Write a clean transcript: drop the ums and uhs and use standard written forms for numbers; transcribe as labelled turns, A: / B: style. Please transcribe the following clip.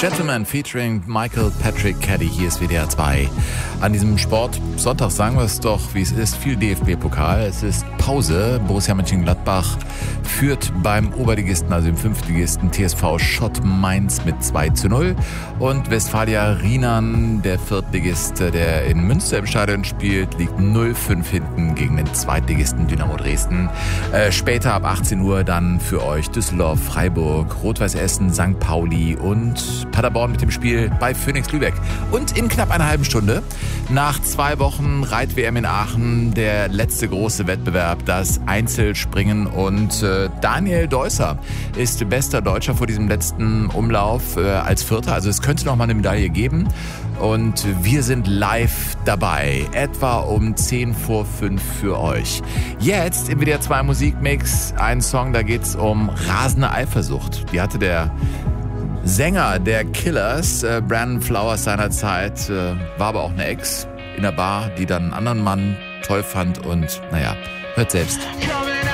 A: Gentleman featuring Michael Patrick Caddy. Hier ist WDR 2. An diesem Sportsonntag sagen wir es doch, wie es ist. Viel DFB-Pokal. Es ist Pause. Borussia Mönchengladbach führt beim Oberligisten, also dem Fünftligisten TSV Schott Mainz mit 2:0. Und Westfalia Rienan, der Viertligist, der in Münster im Stadion spielt, liegt 0:5 hinten gegen den Zweitligisten Dynamo Dresden. Später ab 18 Uhr dann für euch Düsseldorf, Freiburg, Rot-Weiß Essen, St. Pauli und Paderborn mit dem Spiel bei Phoenix Lübeck. Und in knapp einer halben Stunde, nach 2 Wochen Reit-WM in Aachen, der letzte große Wettbewerb, das Einzelspringen. Und Daniel Deusser ist bester Deutscher vor diesem letzten Umlauf als Vierter. Also es könnte noch mal eine Medaille geben. Und wir sind live dabei, etwa um 4:10 für euch. Jetzt im WDR 2 Musikmix ein Song, da geht's um rasende Eifersucht. Die hatte der Sänger der Killers, Brandon Flowers seinerzeit, war aber auch eine Ex in der Bar, die dann einen anderen Mann toll fand und naja, hört selbst.